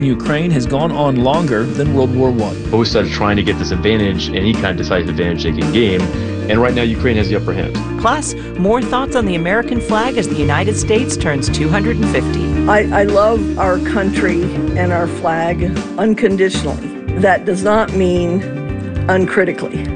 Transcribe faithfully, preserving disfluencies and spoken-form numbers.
Ukraine has gone on longer than World War One. Both sides are trying to get this advantage, any kind of decisive advantage they can gain, and right now Ukraine has the upper hand. Plus, more thoughts on the American flag as the United States turns two hundred fifty. I, I love our country and our flag unconditionally. That does not mean uncritically.